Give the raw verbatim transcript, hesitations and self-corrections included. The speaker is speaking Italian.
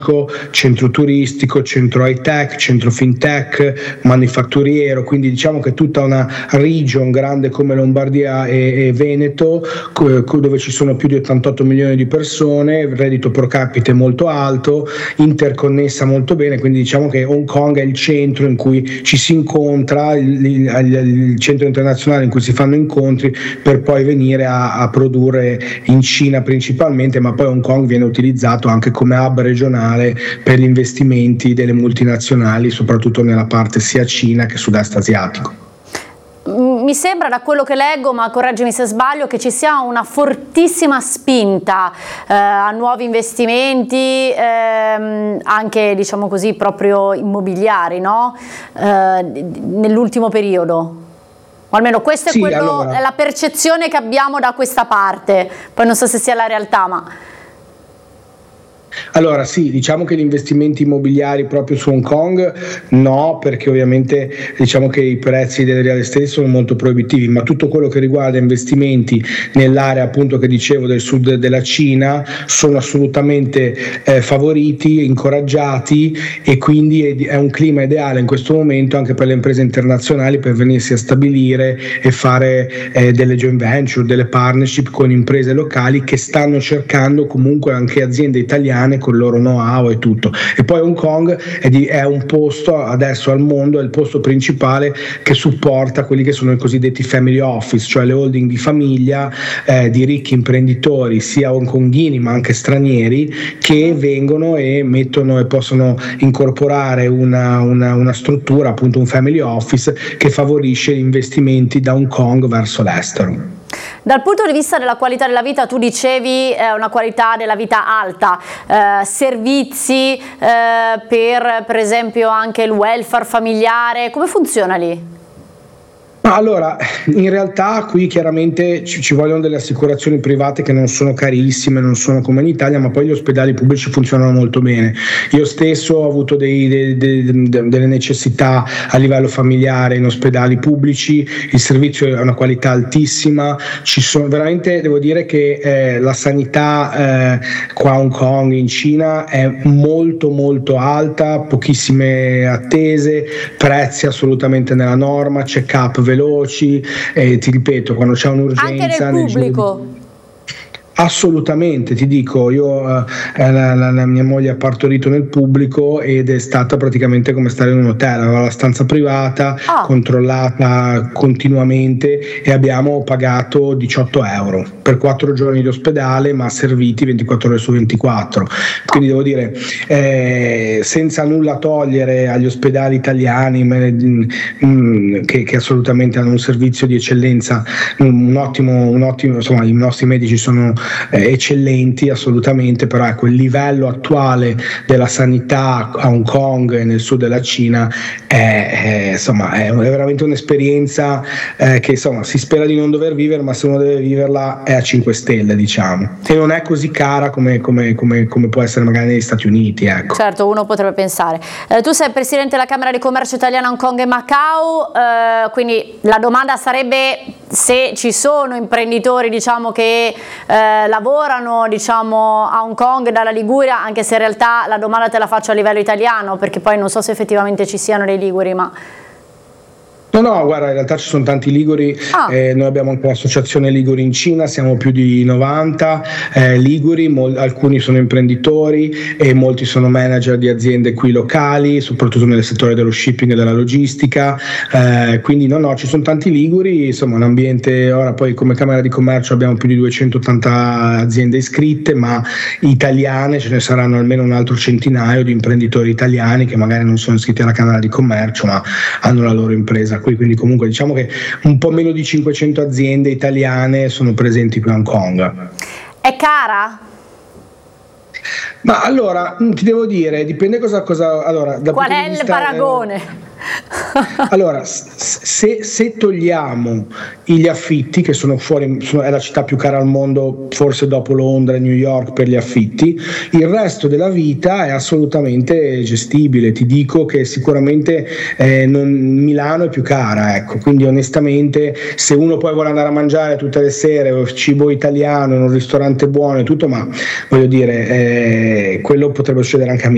centro turistico, centro high tech, centro fintech, manifatturiero, quindi diciamo che tutta una region grande come Lombardia e, e Veneto, dove ci sono più di ottantotto milioni di persone, il reddito pro capite molto alto, interconnessa molto bene, quindi diciamo che Hong Kong è il centro in cui ci si incontra, il, il, il centro internazionale in cui si fanno incontri per poi venire a, a produrre in Cina principalmente, ma poi Hong Kong viene utilizzato anche come hub regionale per gli investimenti delle multinazionali, soprattutto nella parte sia Cina che sud-est asiatico. Mi sembra, da quello che leggo, ma correggimi se sbaglio, che ci sia una fortissima spinta eh, a nuovi investimenti, ehm, anche diciamo così proprio immobiliari, no? Eh, nell'ultimo periodo. O almeno questa è, sì, quello, allora... è la percezione che abbiamo da questa parte, poi non so se sia la realtà, ma... Allora sì, diciamo che gli investimenti immobiliari proprio su Hong Kong no, perché ovviamente diciamo che i prezzi del real estate sono molto proibitivi, ma tutto quello che riguarda investimenti nell'area appunto che dicevo del sud della Cina sono assolutamente eh, favoriti, incoraggiati, e quindi è, è un clima ideale in questo momento anche per le imprese internazionali per venirsi a stabilire e fare eh, delle joint venture, delle partnership con imprese locali che stanno cercando comunque anche aziende italiane con il loro know-how e tutto. E poi Hong Kong è, di, è un posto adesso al mondo, è il posto principale che supporta quelli che sono i cosiddetti family office, cioè le holding di famiglia eh, di ricchi imprenditori sia hongkonghini ma anche stranieri, che vengono e mettono e possono incorporare una, una, una struttura, appunto un family office, che favorisce gli investimenti da Hong Kong verso l'estero. Dal punto di vista della qualità della vita, tu dicevi eh, una qualità della vita alta, eh, servizi eh, per per esempio anche il welfare familiare, come funziona lì? Allora, in realtà qui chiaramente ci, ci vogliono delle assicurazioni private che non sono carissime, non sono come in Italia, ma poi gli ospedali pubblici funzionano molto bene. Io stesso ho avuto dei, dei, dei, delle necessità a livello familiare in ospedali pubblici, il servizio è una qualità altissima, ci sono veramente, devo dire che eh, la sanità eh, qua a Hong Kong, in Cina, è molto molto alta, pochissime attese, prezzi assolutamente nella norma, check-up veloci, e ti ripeto, quando c'è un'urgenza anche nel pubblico. Assolutamente, ti dico, io eh, la, la, la mia moglie ha partorito nel pubblico ed è stata praticamente come stare in un hotel, aveva la stanza privata, oh. controllata continuamente, e abbiamo pagato diciotto euro per quattro giorni di ospedale, ma serviti ventiquattro ore su ventiquattro. Quindi devo dire, eh, senza nulla togliere agli ospedali italiani mh, che, che assolutamente hanno un servizio di eccellenza, un ottimo, un ottimo, insomma i nostri medici sono Eh, eccellenti assolutamente, però ecco, il livello attuale della sanità a Hong Kong e nel sud della Cina è, è, insomma, è veramente un'esperienza eh, che insomma si spera di non dover vivere, ma se uno deve viverla è a cinque stelle, diciamo, e non è così cara come, come, come, come può essere magari negli Stati Uniti, ecco. Certo, uno potrebbe pensare. Eh, tu sei presidente della Camera di Commercio Italiana Hong Kong e Macao, eh, quindi la domanda sarebbe se ci sono imprenditori, diciamo, che eh, lavorano, diciamo, a Hong Kong dalla Liguria, anche se in realtà la domanda te la faccio a livello italiano, perché poi non so se effettivamente ci siano dei liguri, ma... No, no, guarda, in realtà ci sono tanti liguri, ah. eh, noi abbiamo anche l'associazione Liguri in Cina, siamo più di novanta eh, liguri, mol- alcuni sono imprenditori e molti sono manager di aziende qui locali, soprattutto nel settore dello shipping e della logistica, eh, quindi no, no, ci sono tanti liguri, insomma un ambiente, ora poi come Camera di Commercio abbiamo più di duecentottanta aziende iscritte, ma italiane ce ne saranno almeno un altro centinaio di imprenditori italiani che magari non sono iscritti alla Camera di Commercio, ma hanno la loro impresa qui, quindi comunque diciamo che un po' meno di cinquecento aziende italiane sono presenti qui a Hong Kong. È cara? Ma allora, ti devo dire, dipende cosa... cosa allora, da qual è il vista, paragone? Eh, allora, se, se togliamo gli affitti, che sono fuori, sono, è la città più cara al mondo, forse dopo Londra e New York per gli affitti, il resto della vita è assolutamente gestibile. Ti dico che sicuramente eh, non, Milano è più cara, ecco, quindi onestamente se uno poi vuole andare a mangiare tutte le sere cibo italiano in un ristorante buono e tutto, ma voglio dire, eh, quello potrebbe succedere anche a me.